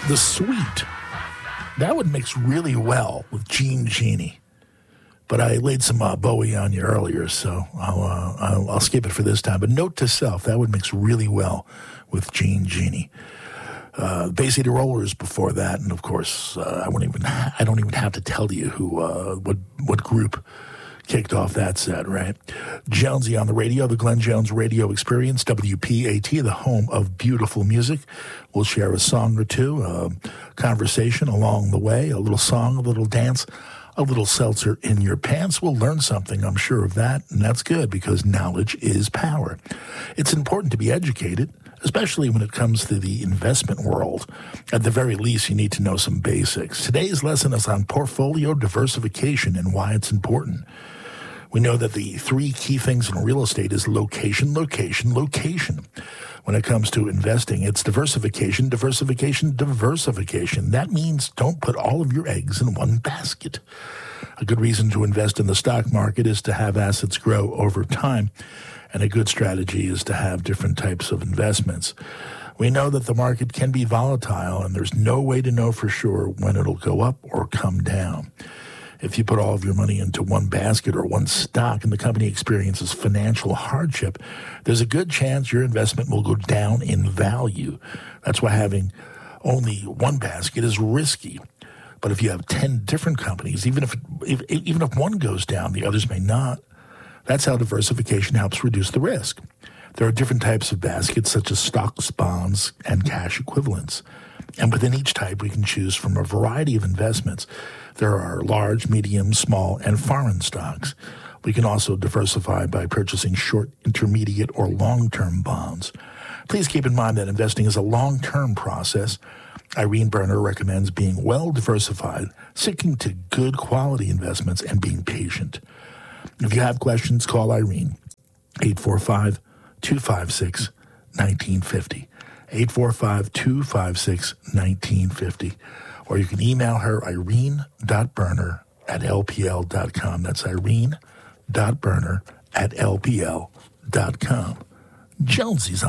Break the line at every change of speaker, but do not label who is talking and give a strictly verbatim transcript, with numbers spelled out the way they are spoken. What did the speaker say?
The Sweet. That would mix really well with Gene Genie. But I laid some uh, Bowie on you earlier, so I'll, uh, I'll I'll skip it for this time. But note to self, that would mix really well with Gene Genie. Uh, Bay City Rollers before that, and of course, uh, I won't even I don't even have to tell you who uh, what what group kicked off that set, right? Jonesy on the radio, the Glenn Jones Radio Experience, W P A T, the home of beautiful music. We'll share a song or two, a conversation along the way, a little song, a little dance, a little seltzer in your pants. We'll learn something, I'm sure of that, and that's good because knowledge is power. It's important to be educated, especially when it comes to the investment world. At the very least, you need to know some basics. Today's lesson is on portfolio diversification and why it's important. We know that the three key things in real estate is location, location, location. When it comes to investing, it's diversification, diversification, diversification. That means don't put all of your eggs in one basket. A good reason to invest in the stock market is to have assets grow over time, and a good strategy is to have different types of investments. We know that the market can be volatile, and there's no way to know for sure when it'll go up or come down. If you put all of your money into one basket or one stock and the company experiences financial hardship, there's a good chance your investment will go down in value. That's why having only one basket is risky. But if you have ten different companies, even if, if even if one goes down, the others may not. That's how diversification helps reduce the risk. There are different types of baskets, such as stocks, bonds, and cash equivalents. And within each type, we can choose from a variety of investments. There are large, medium, small, and foreign stocks. We can also diversify by purchasing short, intermediate, or long-term bonds. Please keep in mind that investing is a long-term process. Irene Berner recommends being well diversified, sticking to good quality investments, and being patient. If you have questions, call Irene, eight four five, two five six, one nine five zero, eight four five, two five six, one nine five zero. Or you can email her, irene.berner at lpl dot com. That's irene.berner at lpl dot com. Jonesy's on